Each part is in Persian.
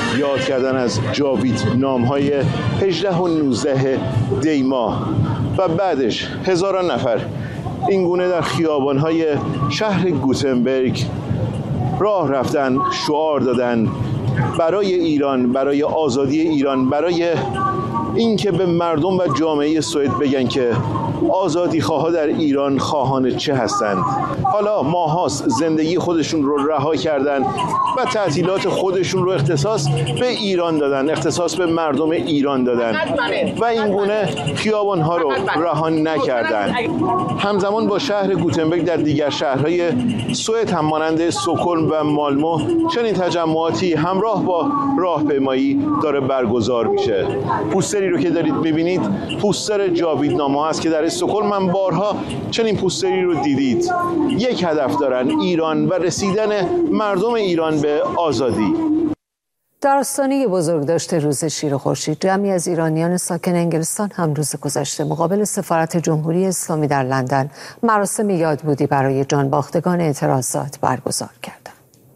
یاد کردن از جاوید نام‌های 18 و 19 دی ماه و بعدش هزاران نفر این گونه در خیابان‌های شهر گوتنبرگ راه رفتن، شعار دادن برای ایران، برای آزادی ایران، برای اینکه به مردم و جامعه سوئد بگن که آزادی خواها در ایران خواهان چه هستند. حالا ماهاست زندگی خودشون رو رها کردن و تعطیلات خودشون رو اختصاص به ایران دادن، اختصاص به مردم ایران دادن و این گونه خیابان‌ها رو رها نکردن. همزمان با شهر گوتنبرگ در دیگر شهرهای سوئد هم مانند استکهلم و مالمو چنین تجمعاتی همراه با راهپیمایی داره برگزار میشه. پوستری رو که دارید می‌بینید پوستر جاویدنامه است که در استکهلم هم بارها چنین پوستری رو دیدید. یک هدف دارن، ایران و رسیدن مردم ایران به آزادی. در آستانه بزرگداشت روز شیر خورشید جمعی از ایرانیان ساکن انگلستان هم روز گذشته مقابل سفارت جمهوری اسلامی در لندن مراسم یادبودی برای جانباختگان اعتراضات برگزار کردند.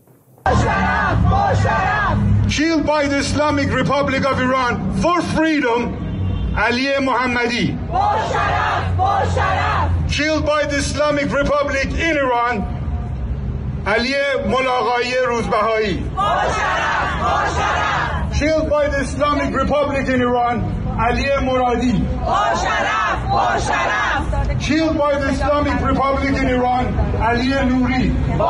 Killed by the Islamic Republic of Iran for freedom, Ali Mohammadi. Killed by the Islamic Republic in Iran, Ali Mulaqai Rozbahai. Killed by the Islamic Republic in Iran, Ali Moradi. Killed by the Islamic Republic in Iran, Ali Nouri.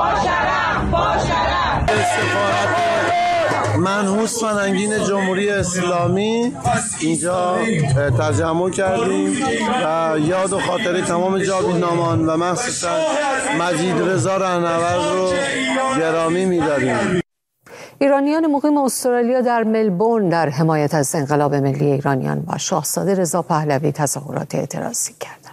منحوس فرهنگین جمهوری اسلامی اینجا تجمع کردیم و یاد و خاطره تمام جاویدنامان و مخصوصا مجید رضا رهنورد رو گرامی می‌داریم. ایرانیان مقیم استرالیا در ملبورن در حمایت از انقلاب ملی ایرانیان و شاهزاده رضا پهلوی تظاهرات اعتراضی کرد.